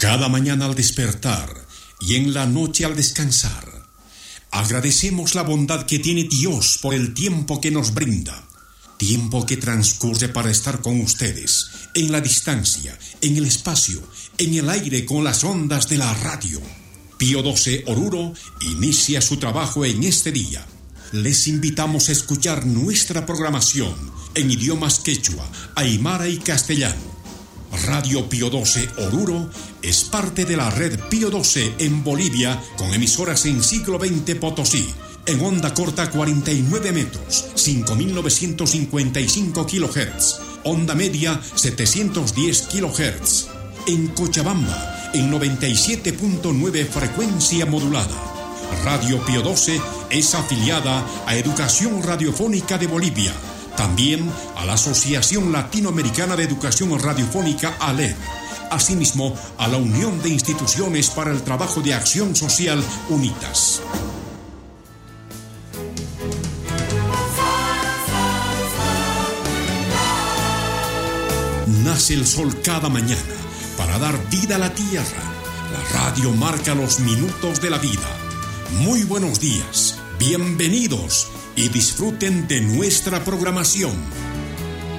Cada mañana al despertar y en la noche al descansar, agradecemos la bondad que tiene Dios por el tiempo que nos brinda. Tiempo que transcurre para estar con ustedes, en la distancia, en el espacio, en el aire con las ondas de la radio. Pío XII Oruro inicia su trabajo en este día. Les invitamos a escuchar nuestra programación en idiomas quechua, aymara y castellano. Radio Pío XII Oruro es parte de la red Pío XII en Bolivia, con emisoras en siglo XX Potosí, en onda corta 49 metros, 5.955 kHz, onda media 710 kHz, en Cochabamba, en 97.9 frecuencia modulada. Radio Pío XII es afiliada a Educación Radiofónica de Bolivia, también a la Asociación Latinoamericana de Educación Radiofónica ALED, asimismo a la Unión de Instituciones para el Trabajo de Acción Social UNITAS. Nace el sol cada mañana para dar vida a la tierra. La radio marca los minutos de la vida. Muy buenos días, bienvenidos y disfruten de nuestra programación.